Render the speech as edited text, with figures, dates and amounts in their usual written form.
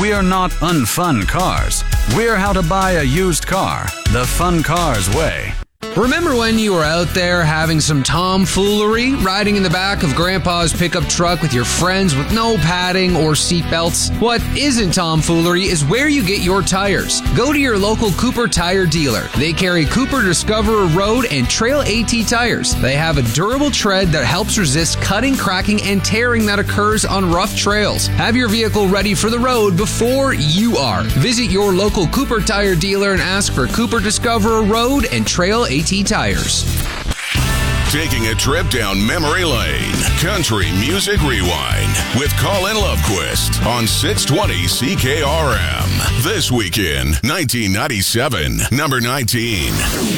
We are not unfun cars. We're how to buy a used car the fun cars way. Remember when you were out there having some tomfoolery, riding in the back of Grandpa's pickup truck with your friends with no padding or seatbelts? What isn't tomfoolery is where you get your tires. Go to your local Cooper tire dealer. They carry Cooper Discoverer Road and Trail AT tires. They have a durable tread that helps resist cutting, cracking, and tearing that occurs on rough trails. Have your vehicle ready for the road before you are. Visit your local Cooper tire dealer and ask for Cooper Discoverer Road and Trail AT tires. Taking a trip down memory lane. Country Music Rewind with Colin Lovequist on 620 CKRM. This weekend, 1997, number 19.